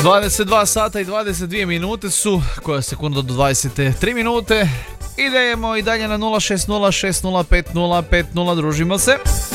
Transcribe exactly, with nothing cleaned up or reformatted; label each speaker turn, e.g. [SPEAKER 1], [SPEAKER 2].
[SPEAKER 1] dvadeset dva sata i dvadeset dvije minute su, koja sekunda do dvadeset tri minute. Idemo i dalje na nula šest nula šest nula pet nula pet nula, družimo se.